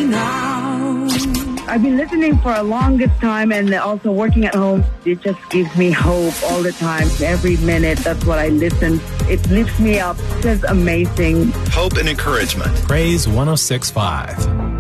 now. I've been listening for a longest time and also working at home. It just gives me hope all the time. Every minute, that's what I listen. It lifts me up. It's just amazing. Hope and encouragement. Praise 106.5.